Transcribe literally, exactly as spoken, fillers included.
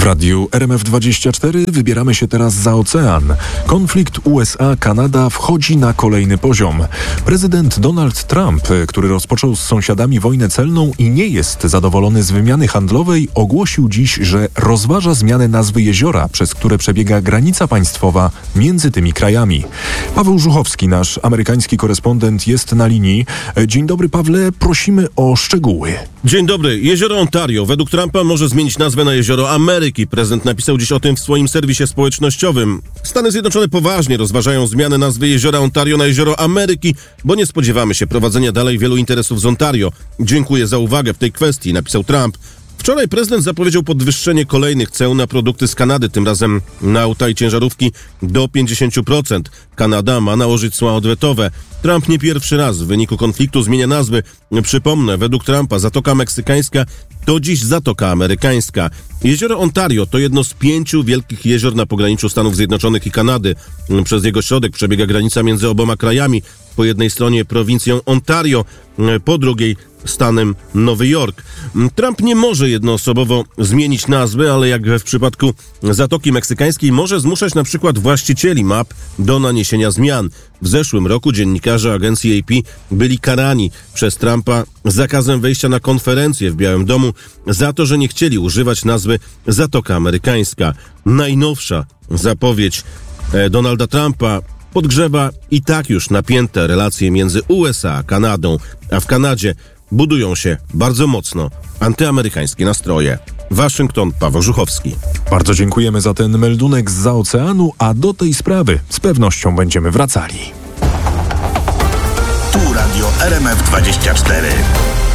radiu R M F dwadzieścia cztery wybieramy się teraz za ocean. Konflikt U S A-Kanada wchodzi na kolejny poziom. Prezydent Donald Trump, który rozpoczął z sąsiadami wojnę celną i nie jest zadowolony z wymiany handlowej, ogłosił dziś, że rozważa zmianę nazwy jeziora, przez które przebiega granica państwowa między tymi krajami. Paweł Żuchowski, nasz amerykański korespondent, jest na linii. Dzień dobry, Pawle, prosimy o szczegóły. Dzień dobry. Jezioro Ontario według Trumpa może zmienić nazwę na Jezioro Ameryki. Prezydent napisał dziś o tym w swoim serwisie społecznościowym. Stany Zjednoczone poważnie rozważają zmianę nazwy Jeziora Ontario na Jezioro Ameryki, bo nie spodziewamy się prowadzenia dalej wielu interesów z Ontario. Dziękuję za uwagę w tej kwestii, napisał Trump. Wczoraj prezydent zapowiedział podwyższenie kolejnych ceł na produkty z Kanady, tym razem na auta i ciężarówki do pięćdziesiąt procent. Kanada ma nałożyć cła odwetowe. Trump nie pierwszy raz w wyniku konfliktu zmienia nazwy. Przypomnę, według Trumpa Zatoka Meksykańska to dziś Zatoka Amerykańska. Jezioro Ontario to jedno z pięciu wielkich jezior na pograniczu Stanów Zjednoczonych i Kanady. Przez jego środek przebiega granica między oboma krajami. Po jednej stronie prowincją Ontario, po drugiej stanem Nowy Jork. Trump nie może jednoosobowo zmienić nazwy, ale jak w przypadku Zatoki Meksykańskiej może zmuszać na przykład właścicieli map do naniesienia zmian. W zeszłym roku dziennikarze agencji A P byli karani przez Trumpa zakazem wejścia na konferencję w Białym Domu za to, że nie chcieli używać nazwy Zatoka Amerykańska. Najnowsza zapowiedź Donalda Trumpa podgrzewa i tak już napięte relacje między U S A a Kanadą, a w Kanadzie budują się bardzo mocno antyamerykańskie nastroje. Waszyngton, Paweł Żuchowski. Bardzo dziękujemy za ten meldunek zza oceanu, a do tej sprawy z pewnością będziemy wracali. Tu Radio R M F dwadzieścia cztery.